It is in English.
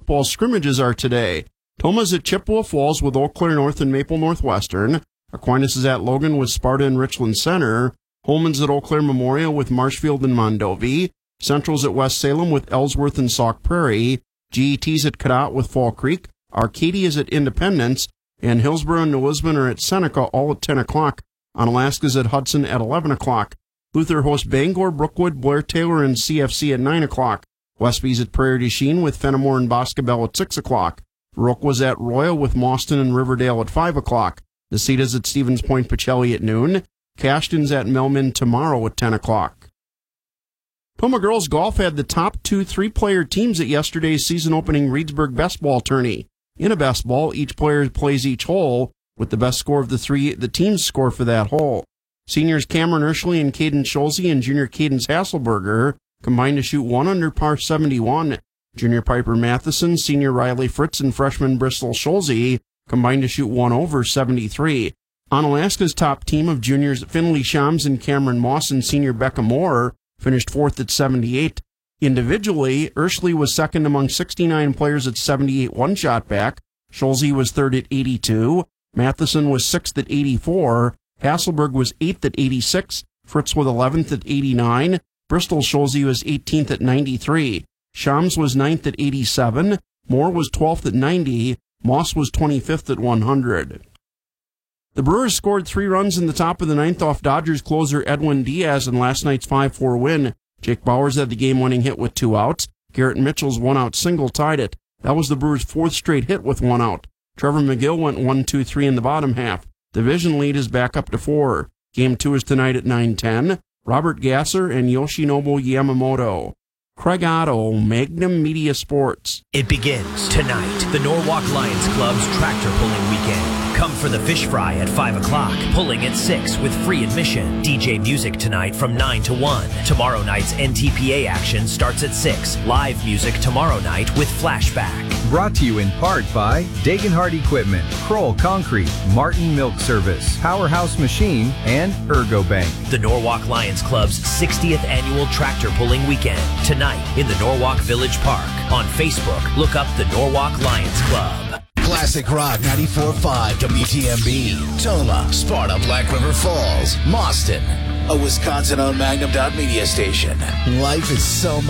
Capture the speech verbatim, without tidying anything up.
football scrimmages are today. Toma's at Chippewa Falls with Eau Claire North and Maple Northwestern. Aquinas is at Logan with Sparta and Richland Center. Holman's at Eau Claire Memorial with Marshfield and Mondovi. Central's at West Salem with Ellsworth and Sauk Prairie. G E T's at Cadott with Fall Creek. Arcadia's at Independence. And Hillsborough and New Lisbon are at Seneca, all at ten o'clock. Onalaska's at Hudson at eleven o'clock. Luther hosts Bangor, Brookwood, Blair Taylor, and C F C at nine o'clock. Westby's at Prairie du Chien with Fenimore and Boscobel at six o'clock. Rook was at Royal with Mauston and Riverdale at five o'clock. Neceda's at Stevens Point Pacelli at noon. Cashton's at Melman tomorrow at ten o'clock. Toma Girls Golf had the top two three-player teams at yesterday's season-opening Reedsburg Best Ball tourney. In a best ball, each player plays each hole, with the best score of the three the teams score for that hole. Seniors Cameron Urshley and Caden Scholze and junior Cadence Hasselberger combined to shoot one under par seventy-one. Junior Piper Matheson, senior Riley Fritz, and freshman Bristol Scholze combined to shoot one over seventy-three. Onalaska's top team of juniors Finley Shams and Cameron Moss and senior Becca Moore finished fourth at seventy-eight. Individually, Urshley was second among sixty-nine players at seventy-eight one-shot back. Scholze was third at eighty-two. Matheson was sixth at eighty-four. Hasselberg was eighth at eighty-six. Fritz was eleventh at eighty-nine. Bristol Scholze was eighteenth at ninety-three. Shams was ninth at eighty-seven. Moore was twelfth at ninety. Moss was twenty-fifth at one hundred. The Brewers scored three runs in the top of the ninth off Dodgers closer Edwin Diaz in last night's five four win. Jake Bowers had the game-winning hit with two outs. Garrett Mitchell's one-out single tied it. That was the Brewers' fourth straight hit with one out. Trevor McGill went one two three in the bottom half. Division lead is back up to four. Game two is tonight at nine ten. Robert Gasser and Yoshinobu Yamamoto. Craig Otto, Magnum Media Sports. It begins tonight. The Norwalk Lions Club's tractor pulling weekend. Come for the fish fry at five o'clock. Pulling at six with free admission. D J music tonight from nine to one. Tomorrow night's N T P A action starts at six. Live music tomorrow night with Flashback. Brought to you in part by Dagenhart Equipment, Kroll Concrete, Martin Milk Service, Powerhouse Machine, and Ergobank. The Norwalk Lions Club's sixtieth annual tractor pulling weekend. Tonight in the Norwalk Village Park. On Facebook, look up the Norwalk Lions Club. Classic Rock ninety-four point five W T M B. Toma, Sparta, Black River Falls, Mauston. A Wisconsin-owned Magnum Media station. Life is so much.